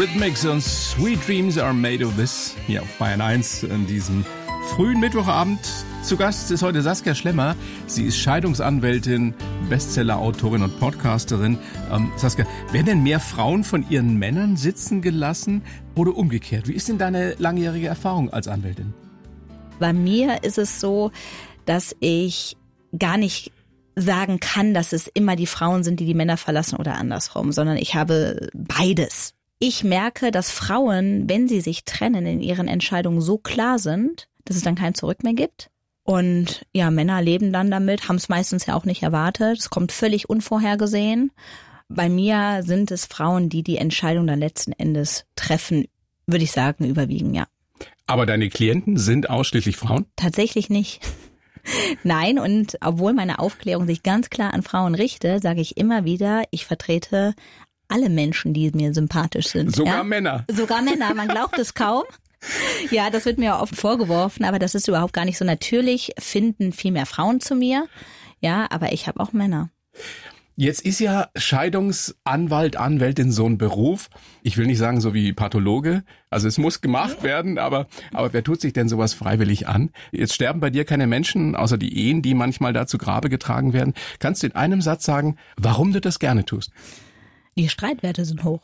Eurythmics und Sweet Dreams Are Made of This. Hier auf Bayern 1 an diesem frühen Mittwochabend. Zu Gast ist heute Saskia Schlemmer. Sie ist Scheidungsanwältin, Bestseller-Autorin und Podcasterin. Saskia, werden denn mehr Frauen von ihren Männern sitzen gelassen oder umgekehrt? Wie ist denn deine langjährige Erfahrung als Anwältin? Bei mir ist es so, dass ich gar nicht sagen kann, dass es immer die Frauen sind, die die Männer verlassen oder andersrum, sondern ich habe beides. Ich merke, dass Frauen, wenn sie sich trennen, in ihren Entscheidungen so klar sind, dass es dann kein Zurück mehr gibt. Und ja, Männer leben dann damit, haben es meistens ja auch nicht erwartet. Es kommt völlig unvorhergesehen. Bei mir sind es Frauen, die die Entscheidung dann letzten Endes treffen, würde ich sagen, überwiegen, ja. Aber deine Klienten sind ausschließlich Frauen? Tatsächlich nicht. Nein, und obwohl meine Aufklärung sich ganz klar an Frauen richtet, sage ich immer wieder, ich vertrete alle Menschen, die mir sympathisch sind. Sogar ja? Männer? Sogar Männer, man glaubt es kaum. Ja, das wird mir oft vorgeworfen, aber das ist überhaupt gar nicht so. Natürlich finden viel mehr Frauen zu mir, ja, aber ich habe auch Männer. Jetzt ist ja Scheidungsanwalt, Anwältin so ein Beruf. Ich will nicht sagen so wie Pathologe. Also es muss gemacht werden, aber wer tut sich denn sowas freiwillig an? Jetzt sterben bei dir keine Menschen, außer die Ehen, die manchmal da zu Grabe getragen werden. Kannst du in einem Satz sagen, warum du das gerne tust? Die Streitwerte sind hoch.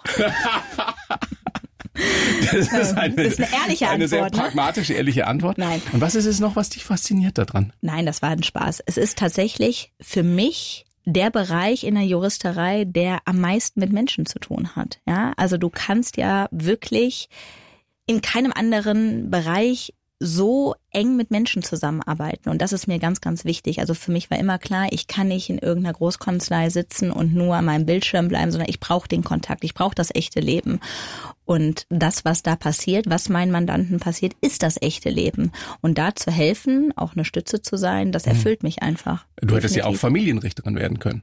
Das ist eine ehrliche Antwort. Eine sehr pragmatische, ehrliche Antwort. Nein. Und was ist es noch, was dich fasziniert daran? Nein, das war ein Spaß. Es ist tatsächlich für mich der Bereich in der Juristerei, der am meisten mit Menschen zu tun hat. Ja, also du kannst ja wirklich in keinem anderen Bereich so eng mit Menschen zusammenarbeiten. Und das ist mir ganz, ganz wichtig. Also für mich war immer klar, ich kann nicht in irgendeiner Großkanzlei sitzen und nur an meinem Bildschirm bleiben, sondern ich brauche den Kontakt, ich brauche das echte Leben. Und das, was da passiert, was meinen Mandanten passiert, ist das echte Leben. Und da zu helfen, auch eine Stütze zu sein, das erfüllt mich einfach. Du hättest ja auch Familienrichterin werden können.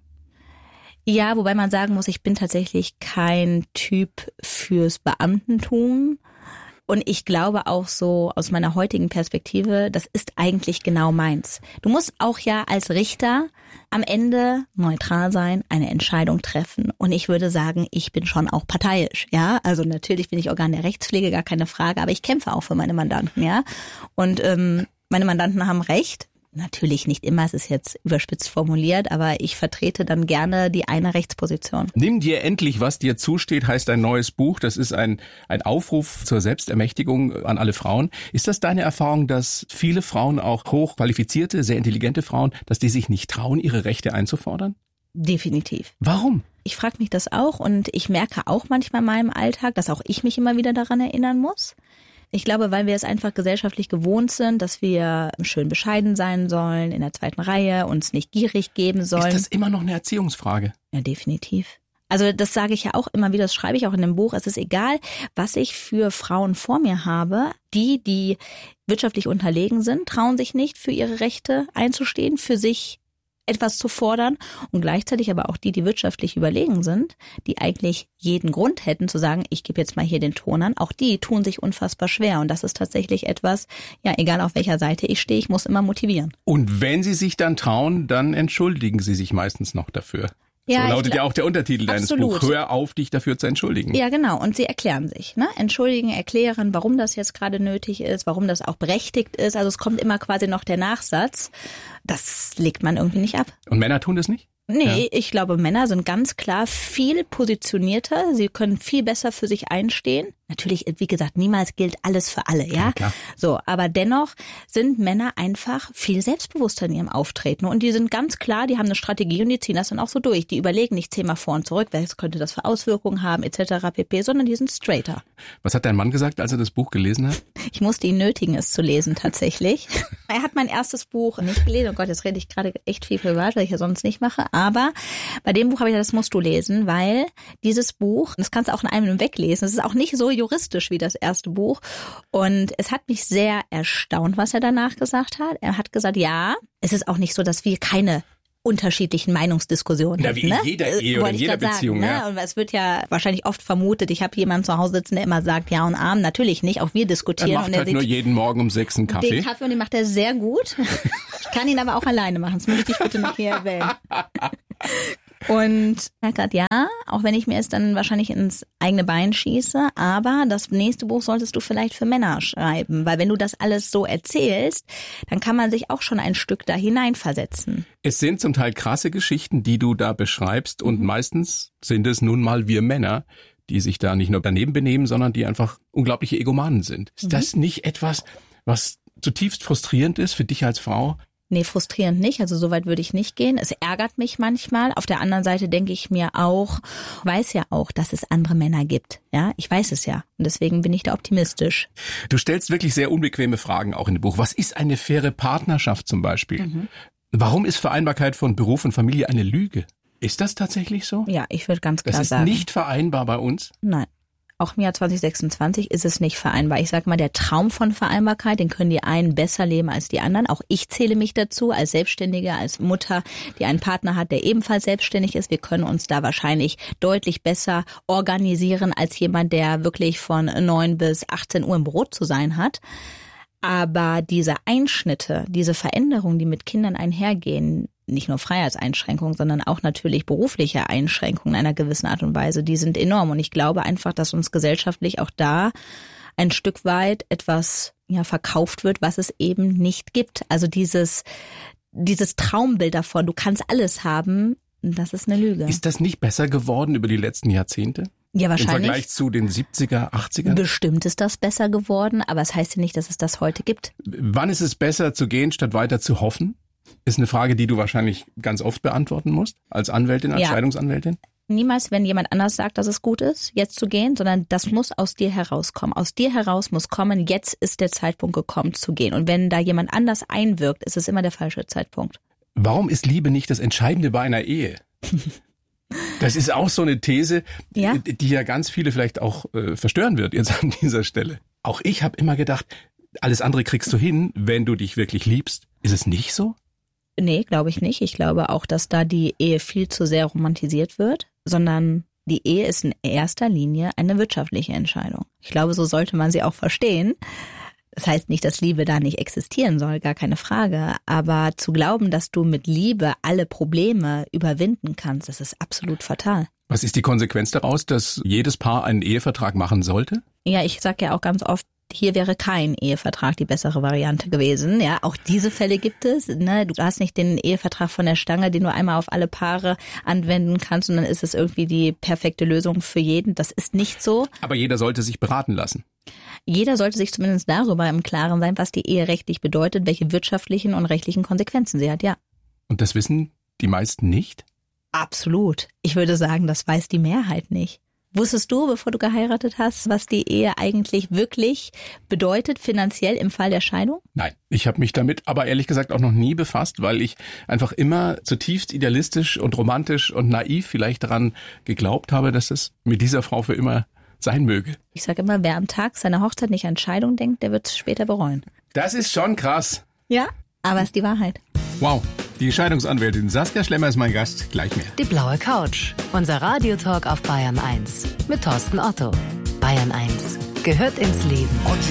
Ja, wobei man sagen muss, ich bin tatsächlich kein Typ fürs Beamtentum. Und ich glaube auch so aus meiner heutigen Perspektive, das ist eigentlich genau meins. Du musst auch ja als Richter am Ende neutral sein, eine Entscheidung treffen. Und ich würde sagen, ich bin schon auch parteiisch, ja. Also natürlich bin ich Organ der Rechtspflege, gar keine Frage, aber ich kämpfe auch für meine Mandanten, ja. Und meine Mandanten haben Recht. Natürlich nicht immer, es ist jetzt überspitzt formuliert, aber ich vertrete dann gerne die eine Rechtsposition. Nimm dir endlich, was dir zusteht, heißt ein neues Buch. Das ist ein Aufruf zur Selbstermächtigung an alle Frauen. Ist das deine Erfahrung, dass viele Frauen, auch hochqualifizierte, sehr intelligente Frauen, dass die sich nicht trauen, ihre Rechte einzufordern? Definitiv. Warum? Ich frage mich das auch und ich merke auch manchmal in meinem Alltag, dass auch ich mich immer wieder daran erinnern muss. Ich glaube, weil wir es einfach gesellschaftlich gewohnt sind, dass wir schön bescheiden sein sollen, in der zweiten Reihe, uns nicht gierig geben sollen. Ist das immer noch eine Erziehungsfrage? Ja, definitiv. Also das sage ich ja auch immer wieder, das schreibe ich auch in dem Buch. Es ist egal, was ich für Frauen vor mir habe, die wirtschaftlich unterlegen sind, trauen sich nicht, für ihre Rechte einzustehen, für sich etwas zu fordern und gleichzeitig aber auch die wirtschaftlich überlegen sind, die eigentlich jeden Grund hätten zu sagen, ich gebe jetzt mal hier den Ton an, auch die tun sich unfassbar schwer und das ist tatsächlich etwas, ja, egal auf welcher Seite ich stehe, ich muss immer motivieren. Und wenn sie sich dann trauen, dann entschuldigen sie sich meistens noch dafür. Ja, so lautet ja auch der Untertitel deines Buchs. Hör auf, dich dafür zu entschuldigen. Ja, genau. Und sie erklären sich, ne? Entschuldigen, erklären, warum das jetzt gerade nötig ist, warum das auch berechtigt ist. Also es kommt immer quasi noch der Nachsatz. Das legt man irgendwie nicht ab. Und Männer tun das nicht? Nee, ja. Ich glaube, Männer sind ganz klar viel positionierter. Sie können viel besser für sich einstehen. Natürlich, wie gesagt, niemals gilt alles für alle, ja? Klar. So, aber dennoch sind Männer einfach viel selbstbewusster in ihrem Auftreten. Und die sind ganz klar, die haben eine Strategie und die ziehen das dann auch so durch. Die überlegen nicht zehnmal vor und zurück, was könnte das für Auswirkungen haben, etc. pp., sondern die sind straighter. Was hat dein Mann gesagt, als er das Buch gelesen hat? Ich musste ihn nötigen, es zu lesen, tatsächlich. Er hat mein erstes Buch nicht gelesen. Oh Gott, jetzt rede ich gerade echt viel privat, was ich ja sonst nicht mache. Aber bei dem Buch habe ich gesagt, das musst du lesen, weil dieses Buch, das kannst du auch in einem weglesen, es ist auch nicht so juristisch wie das erste Buch. Und es hat mich sehr erstaunt, was er danach gesagt hat. Er hat gesagt, ja, es ist auch nicht so, dass wir keine unterschiedlichen Meinungsdiskussionen hätten. Ja, wie in jeder Ehe oder in jeder Beziehung. Sagen, ja. Ne? Und es wird ja wahrscheinlich oft vermutet, ich habe jemanden zu Hause sitzen, der immer sagt Ja und Amen. Natürlich nicht, auch wir diskutieren. Er macht und halt nur jeden Morgen um 6 einen Kaffee. Den Kaffee und den macht er sehr gut. Ich kann ihn aber auch alleine machen, das möchte ich bitte noch hier erwähnen. Und er hat gesagt, ja, auch wenn ich mir es dann wahrscheinlich ins eigene Bein schieße, aber das nächste Buch solltest du vielleicht für Männer schreiben, weil wenn du das alles so erzählst, dann kann man sich auch schon ein Stück da hineinversetzen. Es sind zum Teil krasse Geschichten, die du da beschreibst und meistens sind es nun mal wir Männer, die sich da nicht nur daneben benehmen, sondern die einfach unglaubliche Egomanen sind. Ist das nicht etwas, was zutiefst frustrierend ist für dich als Frau? Nee, frustrierend nicht. Also so weit würde ich nicht gehen. Es ärgert mich manchmal. Auf der anderen Seite denke ich mir auch, weiß ja auch, dass es andere Männer gibt. Ja, ich weiß es ja. Und deswegen bin ich da optimistisch. Du stellst wirklich sehr unbequeme Fragen auch in dem Buch. Was ist eine faire Partnerschaft zum Beispiel? Warum ist Vereinbarkeit von Beruf und Familie eine Lüge? Ist das tatsächlich so? Ja, ich würde ganz klar sagen. Das ist nicht vereinbar bei uns? Nein. Auch im Jahr 2026 ist es nicht vereinbar. Ich sage mal, der Traum von Vereinbarkeit, den können die einen besser leben als die anderen. Auch ich zähle mich dazu als Selbstständige, als Mutter, die einen Partner hat, der ebenfalls selbstständig ist. Wir können uns da wahrscheinlich deutlich besser organisieren als jemand, der wirklich von 9 bis 18 Uhr im Büro zu sein hat. Aber diese Einschnitte, diese Veränderungen, die mit Kindern einhergehen, nicht nur Freiheitseinschränkungen, sondern auch natürlich berufliche Einschränkungen in einer gewissen Art und Weise, die sind enorm. Und ich glaube einfach, dass uns gesellschaftlich auch da ein Stück weit etwas verkauft wird, was es eben nicht gibt. Also dieses Traumbild davon, du kannst alles haben, das ist eine Lüge. Ist das nicht besser geworden über die letzten Jahrzehnte? Ja, wahrscheinlich. Im Vergleich zu den 70er, 80er? Bestimmt ist das besser geworden, aber es heißt ja nicht, dass es das heute gibt. Wann ist es besser zu gehen, statt weiter zu hoffen? Ist eine Frage, die du wahrscheinlich ganz oft beantworten musst, als Anwältin, als Scheidungsanwältin? Niemals, wenn jemand anders sagt, dass es gut ist, jetzt zu gehen, sondern das muss aus dir herauskommen. Aus dir heraus muss kommen, jetzt ist der Zeitpunkt gekommen zu gehen. Und wenn da jemand anders einwirkt, ist es immer der falsche Zeitpunkt. Warum ist Liebe nicht das Entscheidende bei einer Ehe? Das ist auch so eine These, die ja ganz viele vielleicht auch verstören wird jetzt an dieser Stelle. Auch ich habe immer gedacht, alles andere kriegst du hin, wenn du dich wirklich liebst. Ist es nicht so? Nee, glaube ich nicht. Ich glaube auch, dass da die Ehe viel zu sehr romantisiert wird, sondern die Ehe ist in erster Linie eine wirtschaftliche Entscheidung. Ich glaube, so sollte man sie auch verstehen. Das heißt nicht, dass Liebe da nicht existieren soll, gar keine Frage. Aber zu glauben, dass du mit Liebe alle Probleme überwinden kannst, das ist absolut fatal. Was ist die Konsequenz daraus, dass jedes Paar einen Ehevertrag machen sollte? Ja, ich sage ja auch ganz oft, hier wäre kein Ehevertrag die bessere Variante gewesen. Ja, auch diese Fälle gibt es. Ne? Du hast nicht den Ehevertrag von der Stange, den du einmal auf alle Paare anwenden kannst und dann ist es irgendwie die perfekte Lösung für jeden. Das ist nicht so. Aber jeder sollte sich beraten lassen. Jeder sollte sich zumindest darüber im Klaren sein, was die Ehe rechtlich bedeutet, welche wirtschaftlichen und rechtlichen Konsequenzen sie hat, ja. Und das wissen die meisten nicht? Absolut. Ich würde sagen, das weiß die Mehrheit nicht. Wusstest du, bevor du geheiratet hast, was die Ehe eigentlich wirklich bedeutet, finanziell im Fall der Scheidung? Nein, ich habe mich damit aber ehrlich gesagt auch noch nie befasst, weil ich einfach immer zutiefst idealistisch und romantisch und naiv vielleicht daran geglaubt habe, dass es mit dieser Frau für immer sein möge. Ich sage immer, wer am Tag seiner Hochzeit nicht an Scheidung denkt, der wird es später bereuen. Das ist schon krass. Ja, aber es ist die Wahrheit. Wow. Die Scheidungsanwältin Saskia Schlemmer ist mein Gast. Gleich mehr. Die blaue Couch. Unser Radiotalk auf Bayern 1. Mit Thorsten Otto. Bayern 1 gehört ins Leben.